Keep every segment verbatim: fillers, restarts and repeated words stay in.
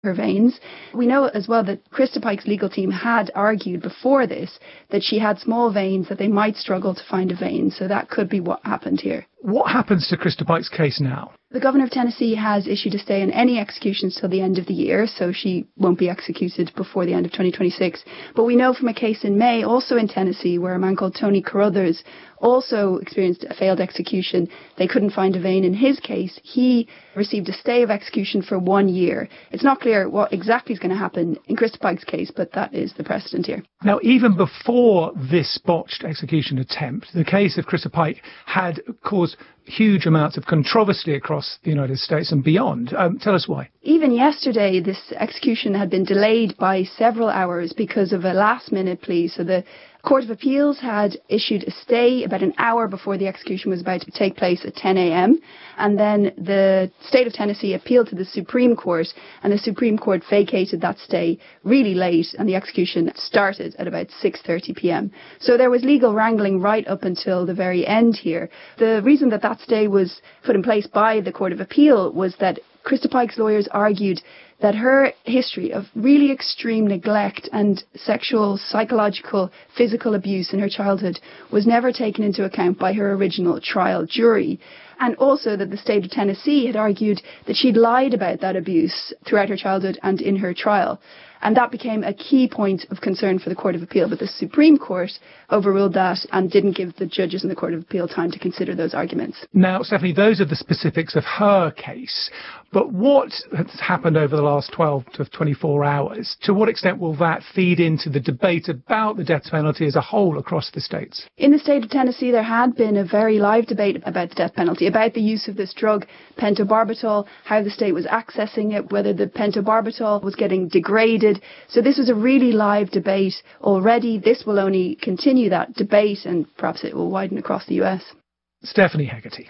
her veins. We know as well that Krista Pike's legal team had argued before this that she had small veins, that they might struggle to find a vein. So that could be what happened here. What happens to Krista Pike's case now? The governor of Tennessee has issued a stay on any executions till the end of the year, so she won't be executed before the end of twenty twenty-six. But we know from a case in May, also in Tennessee, where a man called Tony Carruthers also experienced a failed execution. They couldn't find a vein in his case. He received a stay of execution for one year. It's not clear what exactly is going to happen in Krista Pike's case, but that is the precedent here. Now, even before this botched execution attempt, the case of Krista Pike had caused huge amounts of controversy across the United States and beyond. Um, tell us why. Even yesterday, this execution had been delayed by several hours because of a last-minute plea. So the Court of Appeals had issued a stay about an hour before the execution was about to take place at ten a.m. And then the state of Tennessee appealed to the Supreme Court, and the Supreme Court vacated that stay really late, and the execution started at about six thirty p.m. So there was legal wrangling right up until the very end here. The reason that that stay was put in place by the Court of Appeal was that Krista Pike's lawyers argued that her history of really extreme neglect and sexual, psychological, physical abuse in her childhood was never taken into account by her original trial jury. And also that the state of Tennessee had argued that she'd lied about that abuse throughout her childhood and in her trial. And that became a key point of concern for the Court of Appeal. But the Supreme Court overruled that and didn't give the judges in the Court of Appeal time to consider those arguments. Now, Stephanie, those are the specifics of her case. But what has happened over the last twelve to twenty-four hours? To what extent will that feed into the debate about the death penalty as a whole across the states? In the state of Tennessee, there had been a very live debate about the death penalty, about the use of this drug, pentobarbital, how the state was accessing it, whether the pentobarbital was getting degraded. So this was a really live debate already. This will only continue that debate, and perhaps it will widen across the U S. Stephanie Hegarty.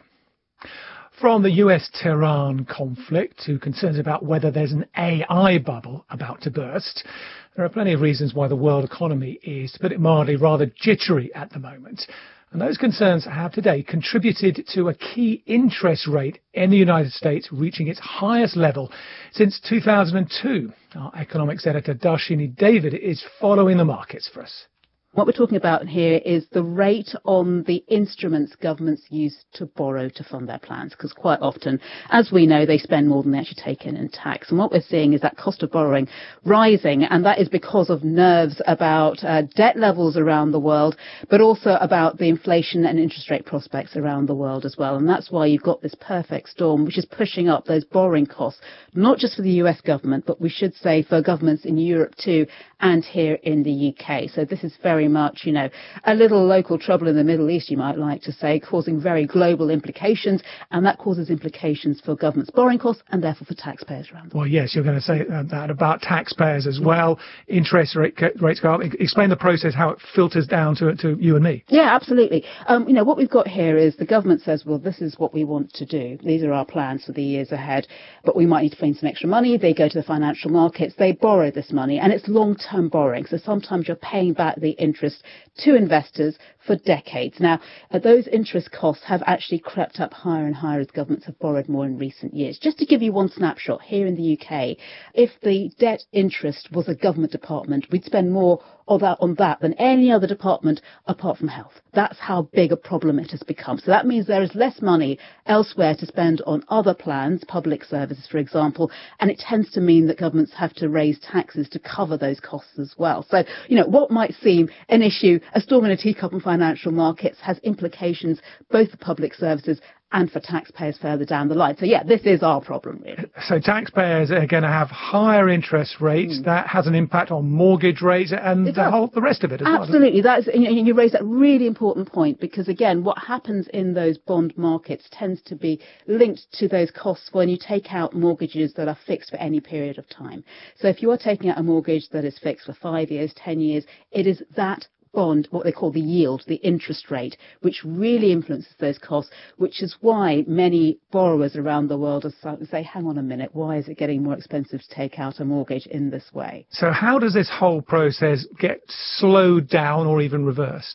From the U S-Tehran conflict to concerns about whether there's an A I bubble about to burst, there are plenty of reasons why the world economy is, to put it mildly, rather jittery at the moment. And those concerns have today contributed to a key interest rate in the United States reaching its highest level since two thousand two. Our economics editor, Darshini David, is following the markets for us. What we're talking about here is the rate on the instruments governments use to borrow to fund their plans, because quite often, as we know, they spend more than they actually take in in tax. And what we're seeing is that cost of borrowing rising, and that is because of nerves about uh, debt levels around the world, but also about the inflation and interest rate prospects around the world as well. And that's why you've got this perfect storm, which is pushing up those borrowing costs, not just for the U S government, but we should say for governments in Europe too, and here in the U K. So this is very much, you know, a little local trouble in the Middle East, you might like to say, causing very global implications, and that causes implications for governments' borrowing costs and therefore for taxpayers around the world. Well, yes, you're going to say that about taxpayers as well. Interest rate, rates go up. Explain the process, how it filters down to to you and me. Yeah, absolutely. Um, you know, what we've got here is the government says, well, this is what we want to do. These are our plans for the years ahead, but we might need to find some extra money. They go to the financial markets, they borrow this money, and it's long-term borrowing. So sometimes you're paying back the interest to investors for decades. Now, uh, those interest costs have actually crept up higher and higher as governments have borrowed more in recent years. Just to give you one snapshot, here in the U K, if the debt interest was a government department, we'd spend more on that, on that than any other department apart from health. That's how big a problem it has become. So that means there is less money elsewhere to spend on other plans, public services, for example, and it tends to mean that governments have to raise taxes to cover those costs as well. So, you know, what might seem an issue, a storm in a teacup in financial markets, has implications both for public services and for taxpayers further down the line. So, yeah, this is our problem, really. So taxpayers are going to have higher interest rates. Mm. That has an impact on mortgage rates and the, whole, the rest of it as Absolutely. well. Absolutely. You, you raise that really important point because, again, what happens in those bond markets tends to be linked to those costs when you take out mortgages that are fixed for any period of time. So if you are taking out a mortgage that is fixed for five years, ten years, it is that bond, what they call the yield, the interest rate, which really influences those costs, which is why many borrowers around the world are starting to say, hang on a minute, why is it getting more expensive to take out a mortgage in this way? So how does this whole process get slowed down or even reversed?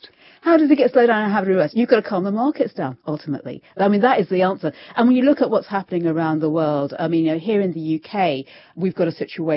How does it get slowed down and how do it reverse? You've got to calm the markets down, ultimately. I mean, that is the answer. And when you look at what's happening around the world, I mean, you know, here in the U K, we've got a situation